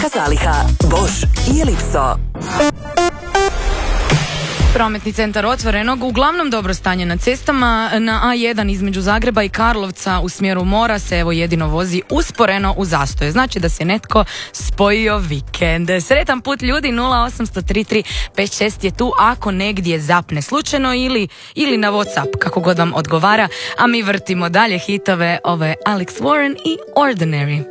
Velika zaliha, Bosch i Ellipso. Prometni centar Otvorenog, uglavnom dobro stanje na cestama. Na A1 između Zagreba i Karlovca u smjeru mora se evo jedino vozi usporeno u zastoje. Znači da se netko spojio vikend. Sretan put ljudi, 0800-3356 je tu ako negdje zapne slučajno ili na WhatsApp, kako god vam odgovara. A mi vrtimo dalje hitove, ove Alex Warren i Ordinary.